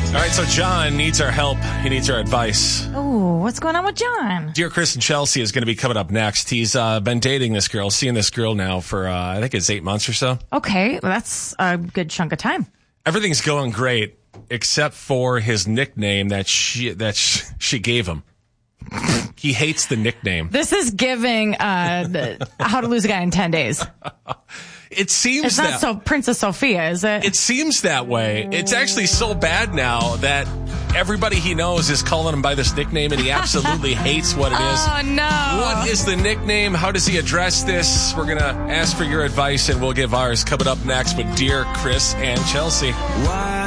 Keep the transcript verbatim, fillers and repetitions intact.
All right, so John needs our help. He needs our advice. Oh, what's going on with John? Dear Chris and Chelsea is going to be coming up next. He's uh, been dating this girl, seeing this girl now for, uh, I think it's eight months or so. Okay, well, that's a good chunk of time. Everything's going great, except for his nickname that she that sh- she gave him. He hates the nickname. This is giving uh, the, How to Lose a Guy in ten days. It seems It's that, not so Princess Sophia, is it? It seems that way. It's actually so bad now that everybody he knows is calling him by this nickname, and he absolutely hates what it is. Oh, no. What is the nickname? How does he address this? We're going to ask for your advice, and we'll give ours coming up next with Dear Chris and Chelsea. Why